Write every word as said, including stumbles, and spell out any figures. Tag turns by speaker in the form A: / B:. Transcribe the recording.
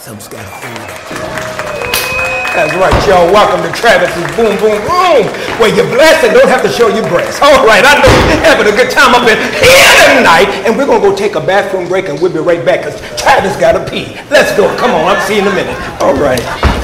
A: Something's got to hold up. That's right, y'all. Welcome to Travis's Boom Boom Room, where you're blessed and don't have to show your breasts. All right, I know you're having a good time up in here tonight, and we're going to go take a bathroom break, and we'll be right back, because Travis got to pee. Let's go. Come on. I'll see you in a minute. All right.